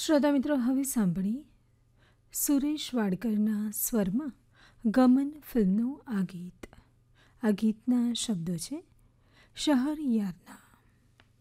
શ્રોતા મિત્રો, હવે સાંભળી સુરેશ વાડકરના સ્વરમાં ગમન ફિલ્મનું આ ગીત. આ ગીતના શબ્દો છે શહરયારના.